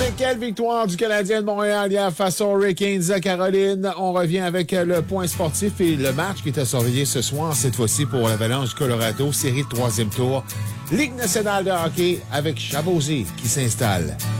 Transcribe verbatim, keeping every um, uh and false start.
Quelle victoire du Canadien de Montréal hier face aux Hurricanes à Caroline. On revient avec le point sportif et le match qui est à surveiller ce soir, cette fois-ci pour l'Avalanche du Colorado, série de troisième tour. Ligue nationale de hockey avec Chabouzé qui s'installe.